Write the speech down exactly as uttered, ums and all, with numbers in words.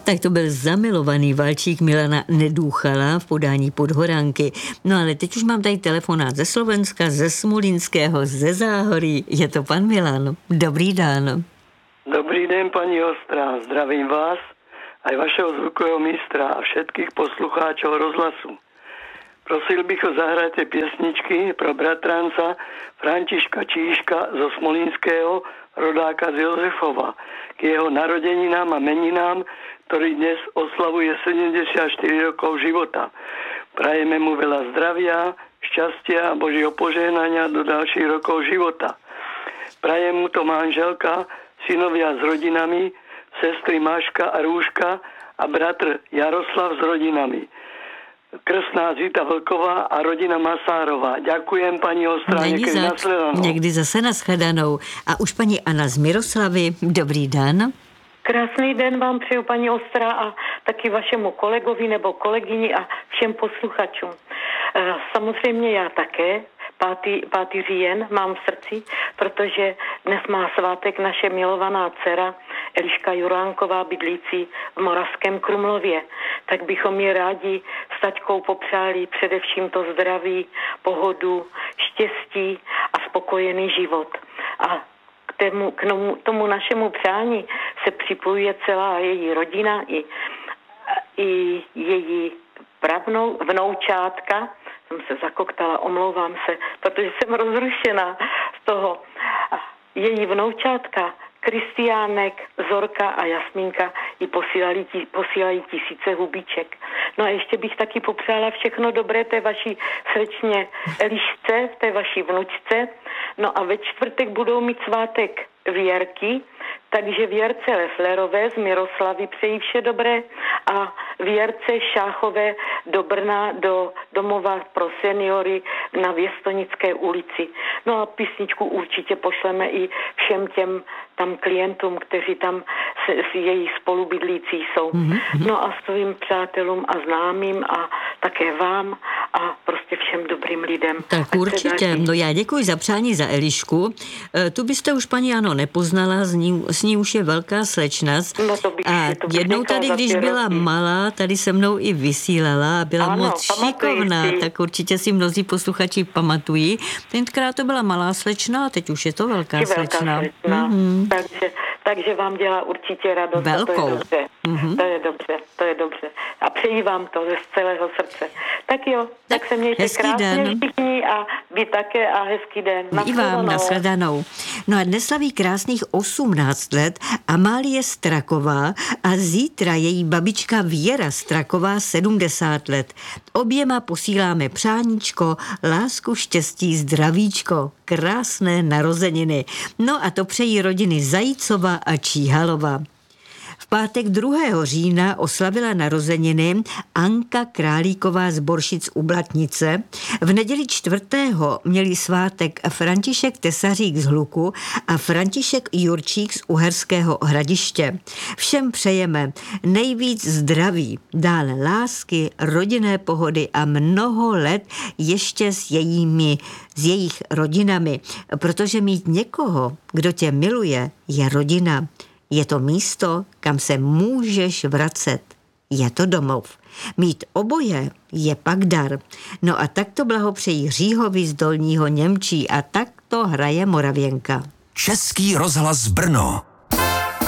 Tak to byl zamilovaný valčík Milana Nedúchala v podání Podhoranky. No ale teď už mám tady telefonát ze Slovenska, ze Smolínského, ze Záhorí. Je to pan Milan. Dobrý den. Dobrý den, paní Ostrá. Zdravím vás, aj vašeho zvukového mistra a všetkých poslucháčov rozhlasu. Prosil bych ho zahrajte piesničky pro bratranca Františka Číška zo Smolínského, rodáka z Jozefova, k jeho narodeninám a meninám, ktorý dnes oslavuje sedemdesiatštyri rokov života. Prajeme mu veľa zdravia, šťastia a Božieho požehnania do ďalších rokov života. Prajem mu to manželka, synovia s rodinami, sestry Maška a Rúška a bratr Jaroslav s rodinami. Krstná Zita Vlková a rodina Masárová. Ďakujem, pani Ostrá, někdy nashledanou. Někdy zase nashledanou. A už paní Anna z Miroslavy. Dobrý den. Krásný den vám přeju, paní Ostrá, a taky vašemu kolegovi nebo kolegyni a všem posluchačům. Samozřejmě já také pátý, pátý říjen mám v srdci, protože dnes má svátek naše milovaná dcera Eliška Juránková, bydlící v Moravském Krumlově. Tak bychom ji rádi s taťkou popřáli především to zdraví, pohodu, štěstí a spokojený život. A k tomu, k tomu, tomu našemu přání se připojuje celá její rodina i, i její pravnou vnoučátka. Jsem se zakoktala, omlouvám se, protože jsem rozrušená z toho. Její vnoučátka Kristiánek, Zorka a Jasmínka ji posílají, posílají tisíce hubíček. No a ještě bych taky popřála všechno dobré té vaší slečně Elišce, té vaší vnučce. No a ve čtvrtek budou mít svátek Věrky, takže Věrce Leflerové z Miroslavy přeji vše dobré a Věrce Šáchové do Brna, do domova pro seniory na Věstonické ulici. No a písničku určitě pošleme i všem těm tam klientům, kteří tam s, s její spolubydlící jsou. Mm-hmm. No a svým přátelům a známým a také vám a prostě všem dobrým lidem. Tak určitě. No já děkuji za přání za Elišku. E, tu byste už, paní Ano, nepoznala, s ní, s ní už je velká slečnost. No to bych, a to bych jednou tady, když byla roky. malá, tady se mnou i vysílala a byla ano, moc šikovná, si. Tak určitě si mnozí posluchači pamatují. Tenkrát to byla malá slečna a teď už je to velká, velká slečna. slečna. Mm-hmm. Takže, takže vám dělá určitě radost. Velkou. To je dobře. Mm-hmm. To je dobře, to je dobře. A přeji vám to ze celého srdce. Tak jo, tak, tak se mějte krásně všichni a vy také a hezký den. I vám nashledanou. No a dnes slaví krásných osmnáct let Amálie Straková a zítra její babička Věra Straková sedmdesát let. Oběma posíláme přáníčko, lásku, štěstí, zdravíčko, krásné narozeniny. No a to přejí rodiny Zajícova a Číhalova. V pátek druhého října oslavila narozeniny Anka Králíková z Boršic u Blatnice. V neděli čtvrtého měli svátek František Tesařík z Hluku a František Jurčík z Uherského Hradiště. Všem přejeme nejvíc zdraví, dále lásky, rodinné pohody a mnoho let ještě s jejími, s jejich rodinami, protože mít někoho, kdo tě miluje, je rodina. Je to místo, kam se můžeš vracet. Je to domov. Mít oboje je pak dar. No a tak to blahopřejí Říhovi z Dolního Němčí a tak to hraje Moravěnka. Český rozhlas Brno.